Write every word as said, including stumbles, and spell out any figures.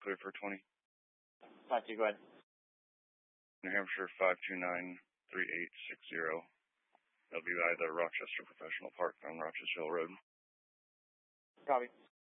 clear for twenty. five two, go ahead. New Hampshire five two nine three eight six zero. That'll be by the Rochester Professional Park on Rochester Hill Road. Copy.